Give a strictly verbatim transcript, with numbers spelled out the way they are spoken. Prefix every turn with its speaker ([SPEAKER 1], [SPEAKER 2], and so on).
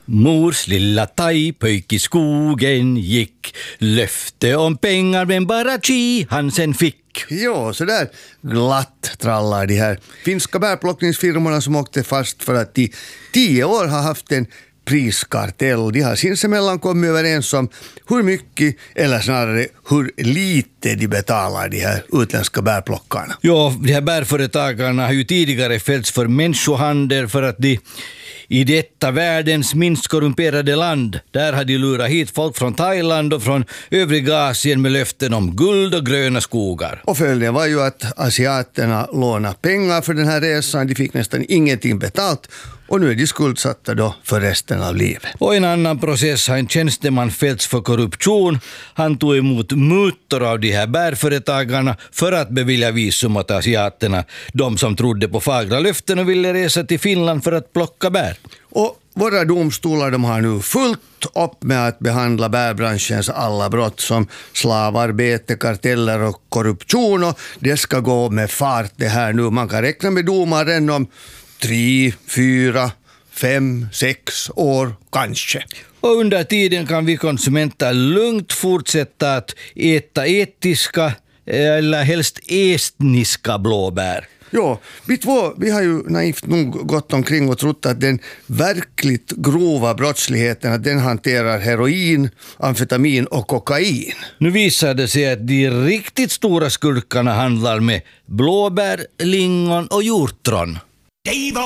[SPEAKER 1] Mors lilla tajpöjk i skogen gick, löfte om pengar men bara chi han sen fick.
[SPEAKER 2] Jo, så där glatt trallar de här finska bärplockningsfirmorna som åkte fast för att i tio år har haft en priskartell. De har sinsemellan kommit överens om hur mycket, eller snarare hur lite de betalar de här utländska bärplockarna.
[SPEAKER 1] Ja, de här bärföretagarna har ju tidigare fällts för människohandel för att de i detta världens minst korrumperade land, där har de lurat hit folk från Thailand och från övriga Asien med löften om guld och gröna skogar.
[SPEAKER 2] Och följden var ju att asiaterna lånade pengar för den här resan, de fick nästan ingenting betalt och nu är de skuldsatta då för resten av livet.
[SPEAKER 1] Och en annan process har en tjänsteman fällts för korruption. Han tog emot mutor av de här bärföretagarna för att bevilja visum åt asiaterna, de som trodde på fagra löften och ville resa till Finland för att plocka bär.
[SPEAKER 2] Och våra domstolar de har nu fullt upp med att behandla bärbranschens alla brott som slavarbete, karteller och korruption, och det ska gå med fart det här nu. Man kan räkna med domaren om tre, fyra, fem, sex år kanske.
[SPEAKER 1] Och under tiden kan vi konsumenter lugnt fortsätta att äta etiska eller helst estniska blåbär.
[SPEAKER 2] Ja, vi två, vi har ju naivt nog gått omkring och trott att den verkligt grova brottsligheten, att den hanterar heroin, amfetamin och kokain.
[SPEAKER 1] Nu visar det sig att de riktigt stora skurkarna handlar med blåbär, lingon och hjortron.